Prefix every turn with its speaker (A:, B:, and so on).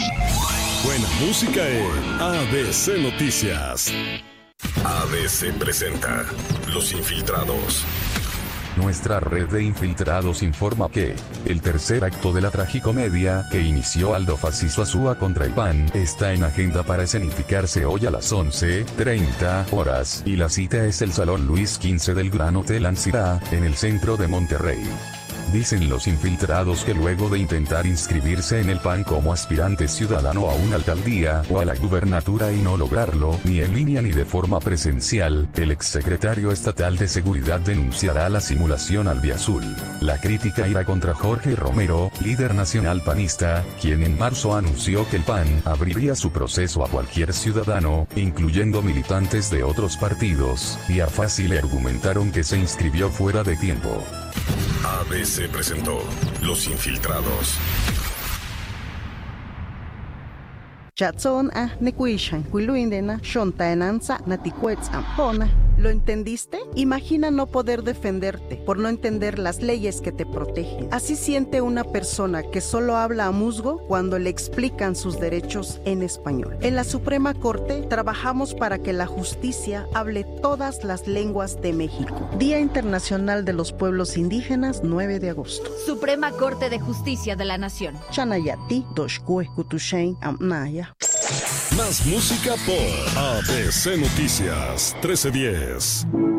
A: Buena música en ABC Noticias. ABC presenta Los Infiltrados.
B: Nuestra red de infiltrados informa que el tercer acto de la tragicomedia que inició Aldo Fascismo Azúa contra el PAN está en agenda para escenificarse hoy a las 11:30 horas y la cita es el Salón Luis XV del Gran Hotel Ancira, en el centro de Monterrey. Dicen los infiltrados que luego de intentar inscribirse en el PAN como aspirante ciudadano a una alcaldía o a la gubernatura y no lograrlo, ni en línea ni de forma presencial, el exsecretario estatal de Seguridad denunciará la simulación albiazul. La crítica irá contra Jorge Romero, líder nacional panista, quien en marzo anunció que el PAN abriría su proceso a cualquier ciudadano, incluyendo militantes de otros partidos, y a Fassi le argumentaron que se inscribió fuera de tiempo.
A: ABC presentó Los Infiltrados.
C: Chatson nekuishan kuiluindena shontaenanza naticuetz ampona. ¿Lo entendiste? Imagina no poder defenderte por no entender las leyes que te protegen. Así siente una persona que solo habla a musgo cuando le explican sus derechos en español. En la Suprema Corte trabajamos para que la justicia hable todas las lenguas de México. Día Internacional de los Pueblos Indígenas, 9 de agosto.
D: Suprema Corte de Justicia de la Nación.
C: Chanayati, Doshkue, Kutushain, Amnaya.
A: Más música por ABC Noticias 1310.